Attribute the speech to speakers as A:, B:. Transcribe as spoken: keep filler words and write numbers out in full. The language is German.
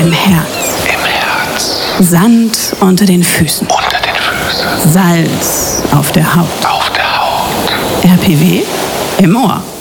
A: im Herz.
B: Im Herz.
A: Sand unter den Füßen.
B: Unter den Füßen.
A: Salz auf der Haut.
B: Auf der Haut.
A: R P W im Ohr.